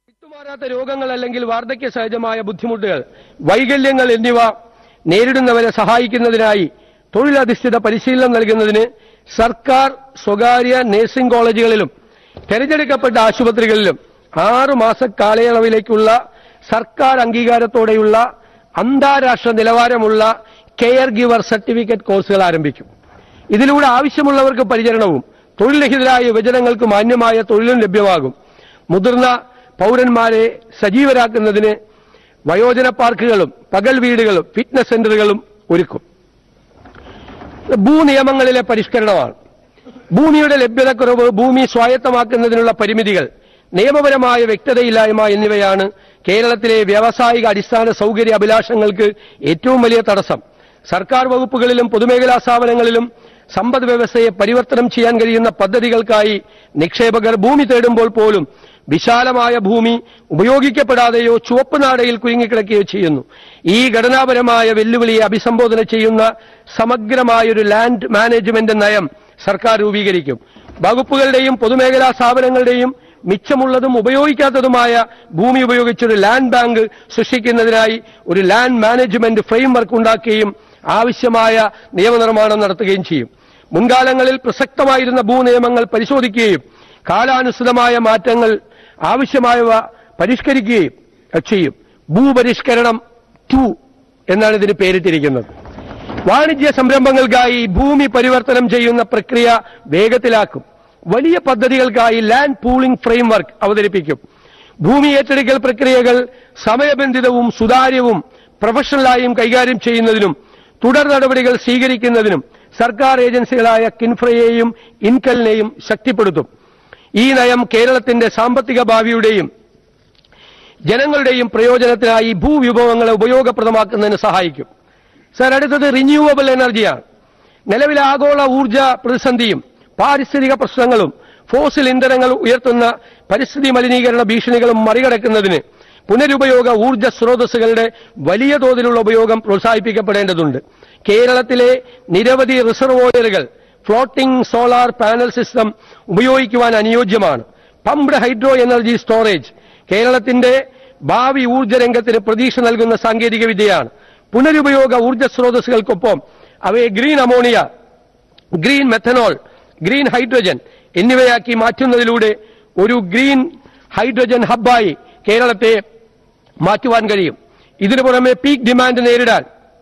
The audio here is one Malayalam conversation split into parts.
വിട്ടുമാറാത്ത രോഗങ്ങൾ അല്ലെങ്കിൽ വാർദ്ധക്യ സഹജമായ ബുദ്ധിമുട്ടുകൾ, വൈകല്യങ്ങൾ എന്നിവ നേരിടുന്നവരെ സഹായിക്കുന്നതിനായി തൊഴിലധിഷ്ഠിത പരിശീലനം നൽകുന്നതിന് സർക്കാർ, സ്വകാര്യ നഴ്സിംഗ് കോളേജുകളിലും തെരഞ്ഞെടുക്കപ്പെട്ട ആശുപത്രികളിലും 6 മാസ കാലയളവിലേക്കുള്ള സർക്കാർ അംഗീകാരത്തോടെയുള്ള അന്താരാഷ്ട്ര നിലവാരമുള്ള കെയർ ഗിവർ സർട്ടിഫിക്കറ്റ് കോഴ്സുകൾ ആരംഭിക്കും. ഇതിലൂടെ ആവശ്യമുള്ളവർക്ക് പരിചരണവും തൊഴിൽരഹിതരായ യുവജനങ്ങൾക്ക് മാന്യമായ തൊഴിലും ലഭ്യമാകും. മുതിർന്ന പൗരന്മാരെ സജീവരാക്കുന്നതിന് വയോജന പാർക്കുകളും പകൽ വീടുകളും ഫിറ്റ്നസ് സെന്ററുകളും ഒരുക്കും. ഭൂനിയമങ്ങളിലെ പരിഷ്കരണമാണ്. ഭൂമിയുടെ ലഭ്യതക്കുറവ്, ഭൂമി സ്വായത്തമാക്കുന്നതിനുള്ള പരിമിതികൾ, നിയമപരമായ വ്യക്തതയില്ലായ്മ എന്നിവയാണ് കേരളത്തിലെ വ്യാവസായിക അടിസ്ഥാന സൗകര്യ അഭിലാഷങ്ങൾക്ക് ഏറ്റവും വലിയ തടസ്സം. സർക്കാർ വകുപ്പുകളിലും പൊതുമേഖലാ സ്ഥാപനങ്ങളിലും സമ്പദ് വ്യവസ്ഥയെ പരിവർത്തനം ചെയ്യാൻ കഴിയുന്ന പദ്ധതികൾക്കായി നിക്ഷേപകർ ഭൂമി തേടുമ്പോൾ പോലും വിശാലമായ ഭൂമി ഉപയോഗിക്കപ്പെടാതെയോ ചുവപ്പ് നാടയിൽ കുരുങ്ങിക്കിടക്കുകയോ ചെയ്യുന്നു. ഈ ഘടനാപരമായ വെല്ലുവിളിയെ അഭിസംബോധന ചെയ്യുന്ന സമഗ്രമായൊരു ലാൻഡ് മാനേജ്മെന്റ് നയം സർക്കാർ രൂപീകരിക്കും. വകുപ്പുകളുടെയും പൊതുമേഖലാ സ്ഥാപനങ്ങളുടെയും മിച്ചമുള്ളതും ഉപയോഗിക്കാത്തതുമായ ഭൂമി ഉപയോഗിച്ചൊരു ലാൻഡ് ബാങ്ക് സൃഷ്ടിക്കുന്നതിനായി ഒരു ലാൻഡ് മാനേജ്മെന്റ് ഫ്രെയിംവർക്ക് ഉണ്ടാക്കുകയും ആവശ്യമായ നിയമനിർമ്മാണം നടത്തുകയും ചെയ്യും. മുൻകാലങ്ങളിൽ പ്രസക്തമായിരുന്ന ഭൂനിയമങ്ങൾ പരിശോധിക്കുകയും കാലാനുസൃതമായ മാറ്റങ്ങൾ ആവശ്യമായവ പരിഷ്കരിക്കുകയും ചെയ്യും. ഭൂപരിഷ്കരണം 2 എന്നാണ് ഇതിന് പേരിട്ടിരിക്കുന്നത്. വാണിജ്യ സംരംഭങ്ങൾക്കായി ഭൂമി പരിവർത്തനം ചെയ്യുന്ന പ്രക്രിയ വേഗത്തിലാക്കും. വലിയ പദ്ധതികൾക്കായി ലാൻഡ് പൂളിംഗ് ഫ്രെയിംവർക്ക് അവതരിപ്പിക്കും. ഭൂമി ഏറ്റെടുക്കൽ പ്രക്രിയകൾ സമയബന്ധിതവും സുതാര്യവും പ്രൊഫഷണലായും കൈകാര്യം ചെയ്യുന്നതിനും തുടർ നടപടികൾ സ്വീകരിക്കുന്നതിനും സർക്കാർ ഏജൻസികളായ കിൻഫ്രയെയും ഇൻകലിനെയും ശക്തിപ്പെടുത്തും. ഈ നയം കേരളത്തിന്റെ സാമ്പത്തിക ഭാവിയുടെയും ജനങ്ങളുടെയും പ്രയോജനത്തിനായി ഭൂവിഭവങ്ങളെ ഉപയോഗപ്രദമാക്കുന്നതിന് സഹായിക്കും. സർ, അടുത്തത് റിന്യൂവബിൾ എനർജിയാണ്. നിലവിലെ ആഗോള ഊർജ പ്രതിസന്ധിയും പാരിസ്ഥിതിക പ്രശ്നങ്ങളും ഫോസിൽ ഇന്ധനങ്ങൾ ഉയർത്തുന്ന പരിസ്ഥിതി മലിനീകരണ ഭീഷണികളും മറികടക്കുന്നതിന് പുനരുപയോഗ ഊർജ സ്രോതസ്സുകളുടെ വലിയ തോതിലുള്ള ഉപയോഗം പ്രോത്സാഹിപ്പിക്കപ്പെടേണ്ടതുണ്ട്. കേരളത്തിലെ നിരവധി റിസർവോയറുകൾ ഫ്ലോട്ടിംഗ് സോളാർ പാനൽ സിസ്റ്റം ഉപയോഗിക്കുവാൻ അനുയോജ്യമാണ്. പംപ്ഡ് ഹൈഡ്രോ എനർജി സ്റ്റോറേജ് കേരളത്തിന്റെ ഭാവി ഊർജ്ജ രംഗത്തിന് പ്രതീക്ഷ നൽകുന്ന സാങ്കേതിക വിദ്യയാണ്. പുനരുപയോഗ ഊർജ്ജ സ്രോതസ്സുകൾക്കൊപ്പം അവയെ green ammonia, green methanol, green hydrogen എന്നിവയാക്കി മാറ്റുന്നതിലൂടെ ഒരു ഗ്രീൻ ഹൈഡ്രജൻ ഹബ്ബായി കേരളത്തെ മാറ്റുവാൻ കഴിയും. ഇതിനു പുറമെ പീക്ക് ഡിമാൻഡ് നേരിടാൻ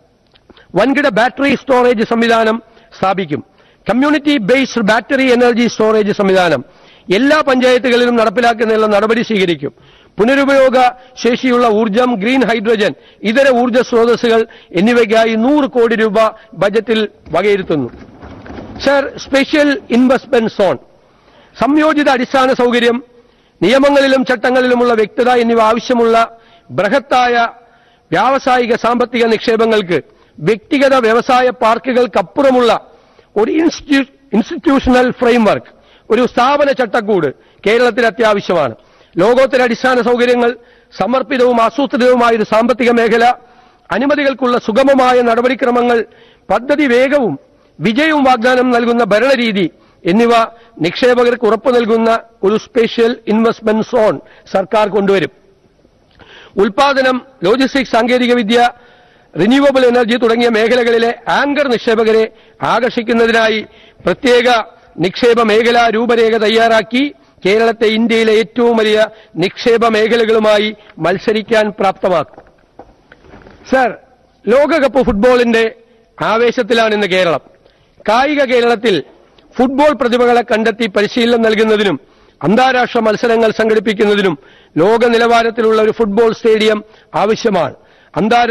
വൻകിട ബാറ്ററി സ്റ്റോറേജ് സംവിധാനം സ്ഥാപിക്കും. Community based battery energy storage സംവിധാനം എല്ലാ പഞ്ചായത്തുകളിലും നടപ്പിലാക്കുന്നതിനുള്ള നടപടി സ്വീകരിക്കും. പുനരുപയോഗ ശേഷിയുള്ള ഊർജ്ജം, ഗ്രീൻ ഹൈഡ്രജൻ, ഇതര ഊർജ്ജ സ്രോതസ്സുകൾ എന്നിവയ്ക്കായി 100 കോടി രൂപ ബജറ്റിൽ വകയിരുത്തുന്നു. സർ, സ്പെഷ്യൽ ഇൻവെസ്റ്റ്മെന്റ് സോൺ, സംയോജിത അടിസ്ഥാന സൗകര്യം, നിയമങ്ങളിലും ചട്ടങ്ങളിലുമുള്ള വ്യക്തത എന്നിവ ആവശ്യമുള്ള ബൃഹത്തായ വ്യാവസായിക സാമ്പത്തിക നിക്ഷേപങ്ങൾക്ക് വ്യക്തിഗത വ്യവസായ പാർക്കുകൾക്കപ്പുറമുള്ള ഒരു ഇൻസ്റ്റിറ്റ്യൂഷണൽ ഫ്രെയിംവർക്ക്, ഒരു സ്ഥാപന ചട്ടക്കൂട് കേരളത്തിൽ അത്യാവശ്യമാണ്. ലോകോത്തര അടിസ്ഥാന സൗകര്യങ്ങൾ, സമർപ്പിതവും ആസൂത്രിതവുമായ ഒരു സാമ്പത്തിക മേഖല, അനുമതികൾക്കുള്ള സുഗമമായ നടപടിക്രമങ്ങൾ, പദ്ധതി വേഗവും വിജയവും വാഗ്ദാനം നൽകുന്ന ഭരണരീതി എന്നിവ നിക്ഷേപകർക്ക് ഉറപ്പു നൽകുന്ന ഒരു സ്പെഷ്യൽ ഇൻവെസ്റ്റ്മെന്റ് സോൺ സർക്കാർ കൊണ്ടുവരും. ഉൽപാദനം, ലോജിസ്റ്റിക്സ്, സാങ്കേതികവിദ്യ, റിന്യൂവബിൾ എനർജി തുടങ്ങിയ മേഖലകളിലെ ആങ്കർ നിക്ഷേപകരെ ആകർഷിക്കുന്നതിനായി പ്രത്യേക നിക്ഷേപ മേഖലാ രൂപരേഖ തയ്യാറാക്കി കേരളത്തെ ഇന്ത്യയിലെ ഏറ്റവും വലിയ നിക്ഷേപ മേഖലകളുമായി മത്സരിക്കാൻ പ്രാപ്തമാക്കും. സർ, ലോകകപ്പ് ഫുട്ബോളിന്റെ ആവേശത്തിലാണ് ഇന്ന് കേരളം. കായിക കേരളത്തിൽ ഫുട്ബോൾ പ്രതിഭകളെ കണ്ടെത്തി പരിശീലനം നൽകുന്നതിനും അന്താരാഷ്ട്ര മത്സരങ്ങൾ സംഘടിപ്പിക്കുന്നതിനും ലോക നിലവാരത്തിലുള്ള ഒരു ഫുട്ബോൾ സ്റ്റേഡിയം ആവശ്യമാണ്.